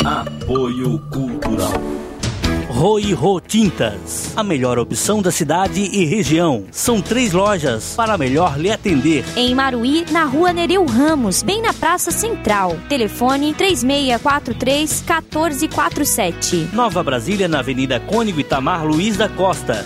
Apoio Cultural. Roy Tintas, a melhor opção da cidade e região. São 3 lojas para melhor lhe atender. Em Maruí, na Rua Nereu Ramos, bem na Praça Central. Telefone 3643-1447. Nova Brasília, na Avenida Cônigo Itamar Luiz da Costa.